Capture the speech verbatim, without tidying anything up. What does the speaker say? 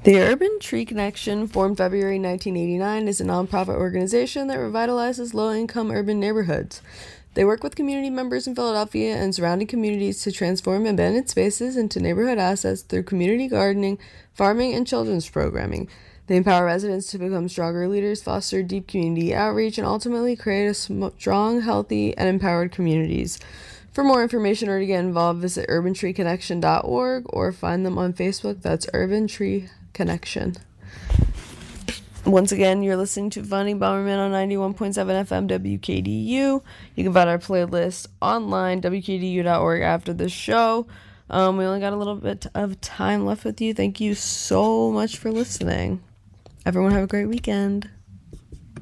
The Urban Tree Connection, formed February nineteen eighty-nine, is a nonprofit organization that revitalizes low-income urban neighborhoods. They work with community members in Philadelphia and surrounding communities to transform abandoned spaces into neighborhood assets through community gardening, farming, and children's programming. They empower residents to become stronger leaders, foster deep community outreach, and ultimately create a strong, healthy, and empowered communities. For more information or to get involved, visit urban tree connection dot org or find them on Facebook. That's Urban Tree Connection. Once again, you're listening to Funny Bomberman on ninety-one point seven F M W K D U. You can find our playlist online, W K D U dot org, after the show. Um, we only got a little bit of time left with you. Thank you so much for listening. Everyone have a great weekend.